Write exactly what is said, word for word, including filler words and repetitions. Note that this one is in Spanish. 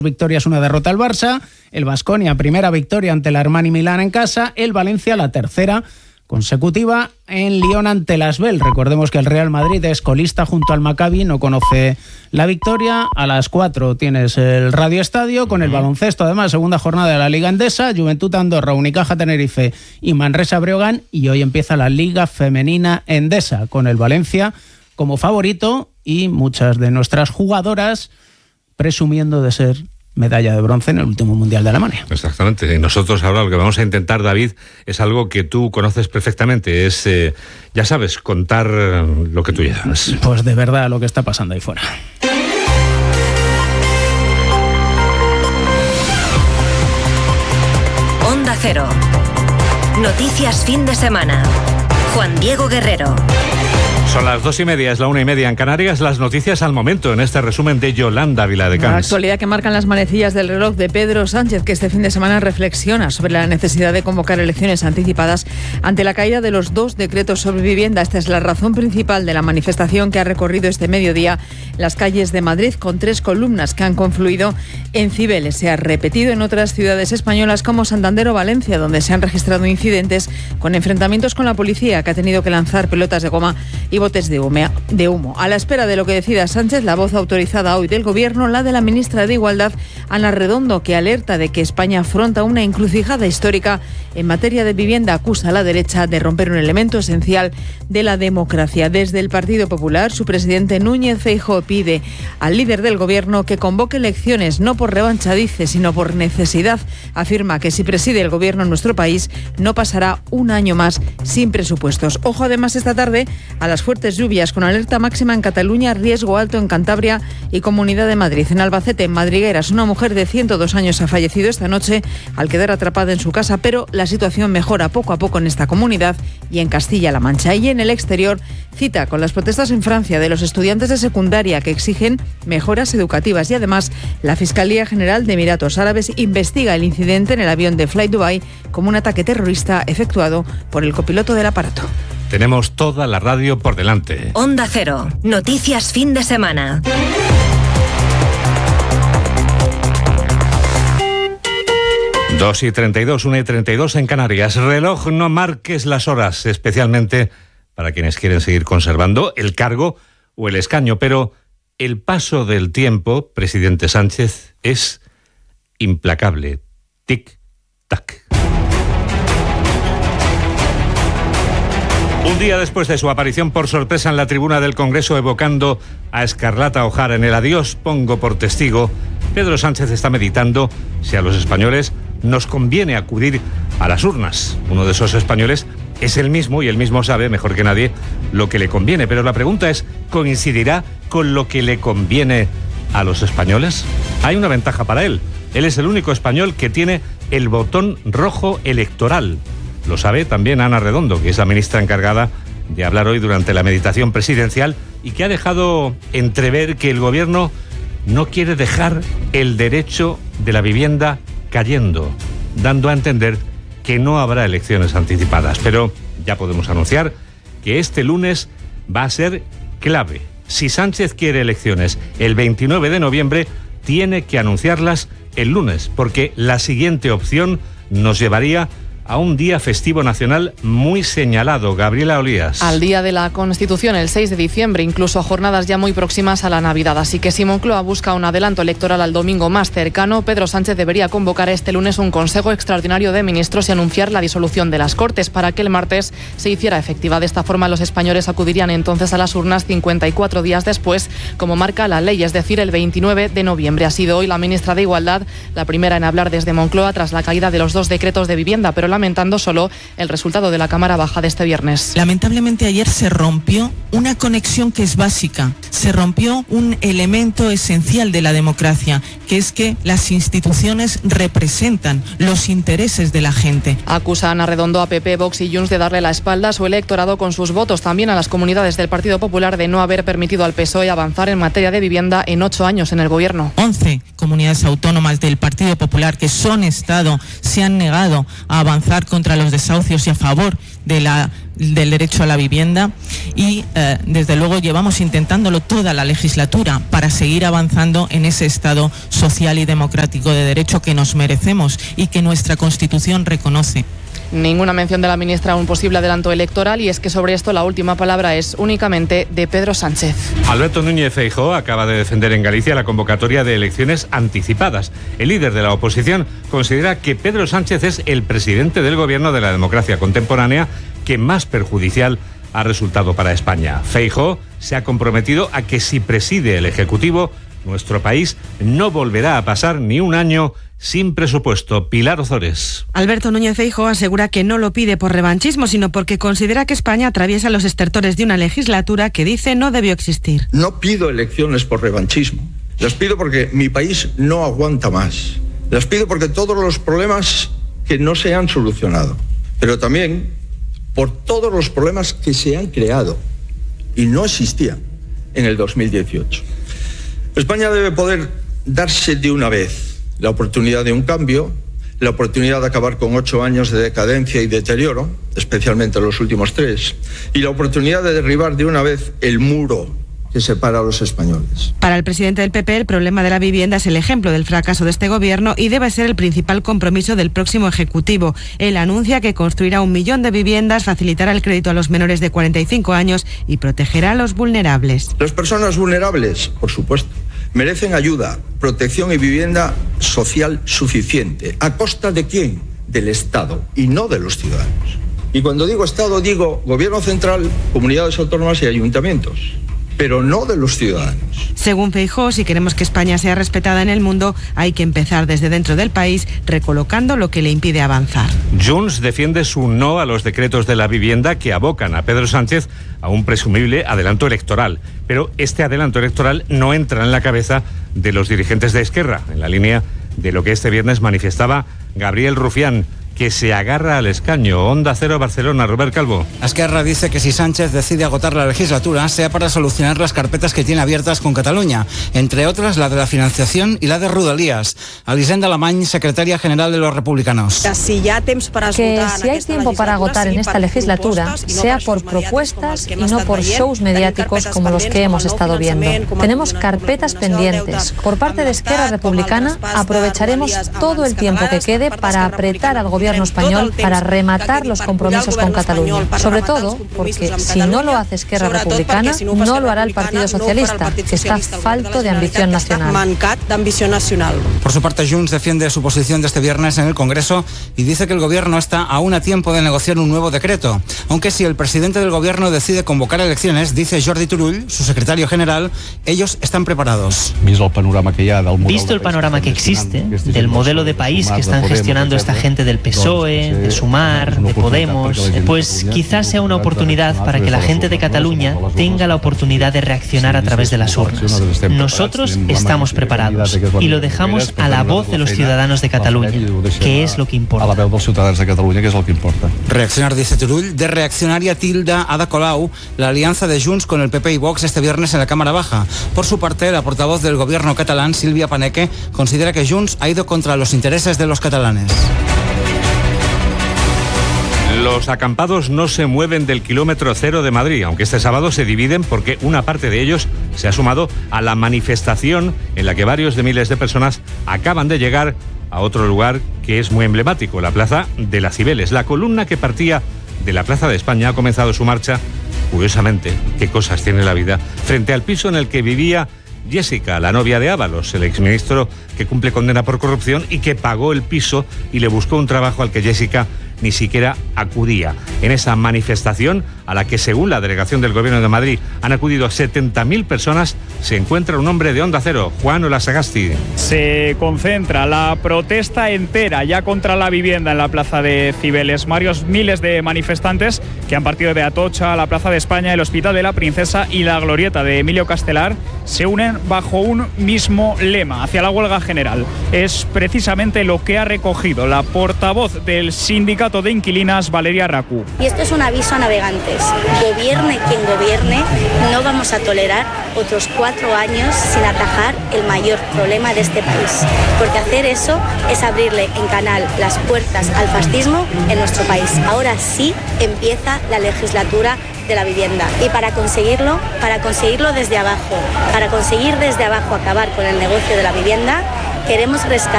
victorias, una derrota al Barça, el Baskonia primera victoria ante el Armani Milán en casa, el Valencia la tercera consecutiva en Lyon ante el Asbel. Recordemos que el Real Madrid es colista junto al Maccabi, no conoce la victoria. A las cuatro tienes el Radio Estadio con el baloncesto, además segunda jornada de la Liga Endesa, Juventud Andorra, Unicaja Tenerife y Manresa Breogán, y hoy empieza la Liga Femenina Endesa con el Valencia como favorito y muchas de nuestras jugadoras presumiendo de ser medalla de bronce en el último Mundial de Alemania. Exactamente. Y nosotros ahora lo que vamos a intentar, David, es algo que tú conoces perfectamente. Es, eh, ya sabes, contar lo que tú llevas. Pues de verdad lo que está pasando ahí fuera. Onda Cero. Noticias fin de semana. Juan Diego Guerrero. Son las dos y media, es la una y media en Canarias. Las noticias al momento en este resumen de Yolanda Viladecans. La actualidad que marcan las manecillas del reloj de Pedro Sánchez, que este fin de semana reflexiona sobre la necesidad de convocar elecciones anticipadas ante la caída de los dos decretos sobre vivienda. Esta es la razón principal de la manifestación que ha recorrido este mediodía las calles de Madrid, con tres columnas que han confluido en Cibeles. Se ha repetido en otras ciudades españolas como Santander o Valencia, donde se han registrado incidentes con enfrentamientos con la policía, que ha tenido que lanzar pelotas de goma y botes de humo. de humo. A la espera de lo que decida Sánchez, la voz autorizada hoy del Gobierno, la de la ministra de Igualdad, Ana Redondo, que alerta de que España afronta una encrucijada histórica en materia de vivienda. Acusa a la derecha de romper un elemento esencial de la democracia. Desde el Partido Popular, su presidente Núñez Feijóo pide al líder del Gobierno que convoque elecciones, no por revancha, dice, sino por necesidad. Afirma que si preside el Gobierno en nuestro país, no pasará un año más sin presupuestos. Ojo además esta tarde a las fuertes lluvias, con alerta máxima en Cataluña, riesgo alto en Cantabria y Comunidad de Madrid. En Albacete, en Madrigueras, una mujer de ciento dos años ha fallecido esta noche al quedar atrapada en su casa, pero la situación mejora poco a poco en esta comunidad y en Castilla-La Mancha. Y en el exterior, cita con las protestas en Francia de los estudiantes de secundaria que exigen mejoras educativas. Y además, la Fiscalía General de Emiratos Árabes investiga el incidente en el avión de Fly Dubai como un ataque terrorista efectuado por el copiloto del aparato. Tenemos toda la radio por delante. Onda Cero. Noticias fin de semana. dos y treinta y dos, una y treinta y dos en Canarias. Reloj, no marques las horas, especialmente para quienes quieren seguir conservando el cargo o el escaño. Pero el paso del tiempo, presidente Sánchez, es implacable. Tic-tac. Un día después de su aparición por sorpresa en la tribuna del Congreso evocando a Escarlata O'Hara en el adiós pongo por testigo, Pedro Sánchez está meditando si a los españoles nos conviene acudir a las urnas. Uno de esos españoles es él mismo y él mismo sabe mejor que nadie lo que le conviene. Pero la pregunta es, ¿coincidirá con lo que le conviene a los españoles? Hay una ventaja para él. Él es el único español que tiene el botón rojo electoral. Lo sabe también Ana Redondo, que es la ministra encargada de hablar hoy durante la meditación presidencial y que ha dejado entrever que el Gobierno no quiere dejar el derecho de la vivienda cayendo, dando a entender que no habrá elecciones anticipadas. Pero ya podemos anunciar que este lunes va a ser clave. Si Sánchez quiere elecciones el veintinueve de noviembre, tiene que anunciarlas el lunes, porque la siguiente opción nos llevaría a un día festivo nacional muy señalado. Gabriela Olías. Al día de la Constitución, el seis de diciembre, incluso a jornadas ya muy próximas a la Navidad. Así que si Moncloa busca un adelanto electoral al domingo más cercano, Pedro Sánchez debería convocar este lunes un Consejo Extraordinario de Ministros y anunciar la disolución de las Cortes para que el martes se hiciera efectiva. De esta forma, los españoles acudirían entonces a las urnas cincuenta y cuatro días después, como marca la ley, es decir, el veintinueve de noviembre. Ha sido hoy la ministra de Igualdad la primera en hablar desde Moncloa tras la caída de los dos decretos de vivienda, pero lamentando solo el resultado de la Cámara Baja de este viernes. Lamentablemente ayer se rompió una conexión que es básica, se rompió un elemento esencial de la democracia, que es que las instituciones representan los intereses de la gente. Acusa Ana Redondo a P P, Vox y Junts de darle la espalda a su electorado con sus votos, también a las comunidades del Partido Popular de no haber permitido al P S O E avanzar en materia de vivienda en ocho años en el Gobierno. once comunidades autónomas del Partido Popular que son Estado se han negado a avanzar avanzar contra los desahucios y a favor de la, del derecho a la vivienda y eh, desde luego llevamos intentándolo toda la legislatura para seguir avanzando en ese Estado social y democrático de derecho que nos merecemos y que nuestra Constitución reconoce. Ninguna mención de la ministra a un posible adelanto electoral, y es que sobre esto la última palabra es únicamente de Pedro Sánchez. Alberto Núñez Feijóo acaba de defender en Galicia la convocatoria de elecciones anticipadas. El líder de la oposición considera que Pedro Sánchez es el presidente del gobierno de la democracia contemporánea que más perjudicial ha resultado para España. Feijóo se ha comprometido a que si preside el Ejecutivo, nuestro país no volverá a pasar ni un año sin presupuesto. Pilar Ozores. Alberto Núñez Feijóo asegura que no lo pide por revanchismo, sino porque considera que España atraviesa los estertores de una legislatura que dice no debió existir. No pido elecciones por revanchismo. Las pido porque mi país no aguanta más. Las pido porque todos los problemas que no se han solucionado, pero también por todos los problemas que se han creado y no existían en el dos mil dieciocho. España debe poder darse de una vez la oportunidad de un cambio, la oportunidad de acabar con ocho años de decadencia y deterioro, especialmente los últimos tres, y la oportunidad de derribar de una vez el muro que separa a los españoles. Para el presidente del P P, el problema de la vivienda es el ejemplo del fracaso de este gobierno y debe ser el principal compromiso del próximo Ejecutivo. Él anuncia que construirá un millón de viviendas, facilitará el crédito a los menores de cuarenta y cinco años y protegerá a los vulnerables. Las personas vulnerables, por supuesto, merecen ayuda, protección y vivienda social suficiente. ¿A costa de quién? Del Estado y no de los ciudadanos. Y cuando digo Estado, digo Gobierno central, comunidades autónomas y ayuntamientos, pero no de los ciudadanos. Según Feijóo, si queremos que España sea respetada en el mundo, hay que empezar desde dentro del país, recolocando lo que le impide avanzar. Junts defiende su no a los decretos de la vivienda que abocan a Pedro Sánchez a un presumible adelanto electoral. Pero este adelanto electoral no entra en la cabeza de los dirigentes de Esquerra, en la línea de lo que este viernes manifestaba Gabriel Rufián, que se agarra al escaño. Onda Cero Barcelona, Robert Calvo. Esquerra dice que si Sánchez decide agotar la legislatura sea para solucionar las carpetas que tiene abiertas con Cataluña, entre otras la de la financiación y la de Rodalías. Elisenda Alemany, secretaria general de los republicanos. Que si hay tiempo para agotar en esta legislatura, sea por propuestas y no por shows mediáticos como los que hemos estado viendo. Tenemos carpetas pendientes. Por parte de Esquerra Republicana, aprovecharemos todo el tiempo que quede para apretar al gobierno español para rematar los compromisos con Cataluña. Sobre todo porque si no lo hace Esquerra Republicana, no lo hará el Partido Socialista, que está falto de ambición nacional. Por su parte, Junts defiende su posición de este viernes en el Congreso y dice que el gobierno está aún a tiempo de negociar un nuevo decreto. Aunque si el presidente del gobierno decide convocar elecciones, dice Jordi Turull, su secretario general, ellos están preparados. Visto el panorama que existe, del modelo de país que están gestionando esta gente del P S O E, de Sumar, de Podemos, pues quizás sea una oportunidad para que la gente de Cataluña tenga la oportunidad de reaccionar a través de las urnas. Nosotros estamos preparados y lo dejamos a la voz de los ciudadanos de Cataluña, que es lo que importa. Reaccionar, dice Turull. De reaccionaria tilda Ada Colau la alianza de Junts con el P P y Vox este viernes en la Cámara Baja. Por su parte, la portavoz del gobierno catalán, Sílvia Paneque, considera que Junts ha ido contra los intereses de los catalanes. Los acampados no se mueven del kilómetro cero de Madrid, aunque este sábado se dividen porque una parte de ellos se ha sumado a la manifestación en la que varios de miles de personas acaban de llegar a otro lugar que es muy emblemático, la Plaza de las Cibeles. La columna que partía de la Plaza de España ha comenzado su marcha, curiosamente, qué cosas tiene la vida, frente al piso en el que vivía Jessica, la novia de Ábalos, el exministro que cumple condena por corrupción y que pagó el piso y le buscó un trabajo al que Jessica ni siquiera acudía. En esa manifestación, a la que según la delegación del Gobierno de Madrid han acudido setenta mil personas, se encuentra un hombre de Onda Cero, Juan Olasagasti. Se concentra la protesta entera ya contra la vivienda en la Plaza de Cibeles. Varios miles de manifestantes que han partido de Atocha, la Plaza de España, el Hospital de la Princesa y la Glorieta de Emilio Castelar se unen bajo un mismo lema, hacia la huelga general. Es precisamente lo que ha recogido la portavoz del sindicato de inquilinas, Valeria Racú. Y esto es un aviso a navegantes. Gobierne quien gobierne, no vamos a tolerar otros cuatro años sin atajar el mayor problema de este país, porque hacer eso es abrirle en canal las puertas al fascismo en nuestro país. Ahora sí empieza la legislatura de la vivienda, y para conseguirlo, para conseguirlo desde abajo, para conseguir desde abajo acabar con el negocio de la vivienda, queremos rescatar